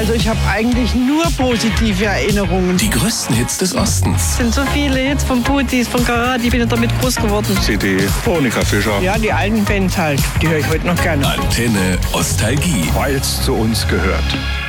Also ich habe eigentlich nur positive Erinnerungen. Die größten Hits des Ostens. Es sind so viele Hits von Putis, von Karat, ich bin ja damit groß geworden. CD, Monika Fischer. Ja, die alten Bands halt, die höre ich heute noch gerne. Antenne Ostalgie. Weil es zu uns gehört.